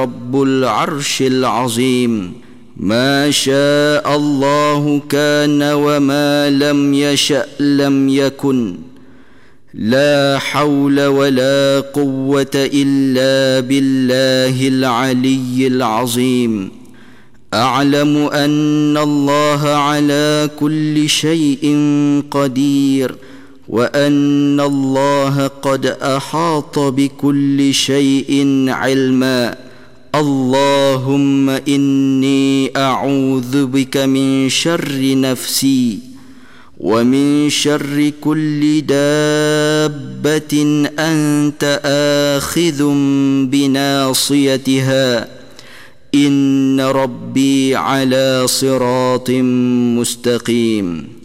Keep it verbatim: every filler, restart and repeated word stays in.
رب العرش العظيم. ما شاء الله كان وما لم يشأ لم يكن. لا حول ولا قوة إلا بالله العلي العظيم. أعلم أن الله على كل شيء قدير، وأن الله قد أحاط بكل شيء علما. اللهم إني أعوذ بك من شر نفسي ومن شر كل دابة أنت آخذ بناصيتها، إن ربي على صراط مستقيم.